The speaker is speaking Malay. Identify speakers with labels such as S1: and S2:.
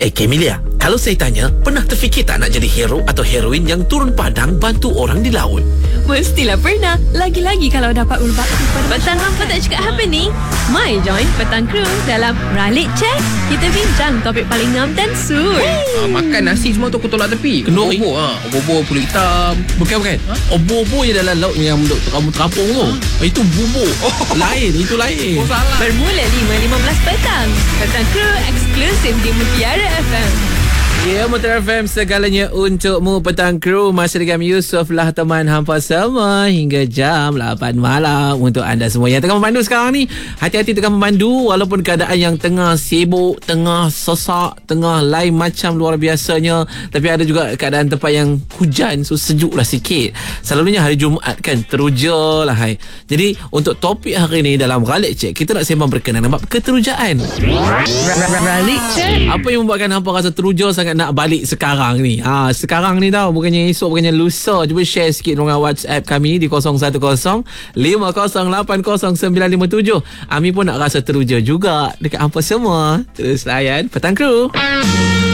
S1: Camelia, kalau saya tanya, pernah terfikir tak nak jadi hero atau heroin yang turun padang bantu orang di laut?
S2: Mestilah pernah. Lagi-lagi kalau dapat berbakti pada petang hampa tak cakap apa ni? Mai join Petang Crew dalam Ralik Check. Kita bincang topik paling ngam dan sur.
S3: Makan nasi semua tu aku tolak tepi.
S1: Kenduri?
S3: Obor kulit hitam.
S1: Bukan. Obor-obor je dalam laut yang kamu terapung tu. Itu bubur. Lain, itu lain.
S3: Salah.
S2: Bermula 5.15 petang. Petang Crew eksklusif di Mutiara FM.
S1: Ya, Mutiara FM segalanya untukmu. Petang Crew masih dengan Yusof lah teman hampa semua hingga jam 8 malam untuk anda semua yang tengah memandu sekarang ni. Hati-hati tengah memandu walaupun keadaan yang tengah sibuk, tengah sesak, tengah lain macam luar biasanya, tapi ada juga keadaan tempat yang hujan, so sejuk lah sikit. Selalunya hari Jumaat kan teruja lah hai. Jadi untuk topik hari ni dalam Ralik Check, kita nak sembang berkenaan dengan keterujaan.
S2: Ralik Check.
S1: Apa yang membuatkan hampa rasa teruja sangat nak balik sekarang ni? Sekarang ni tau, bukannya esok, bukannya lusa. Cuba share sikit dengan WhatsApp kami di 0105080957. Ami pun nak rasa teruja juga dekat hampa semua. Terus layan Petang Crew.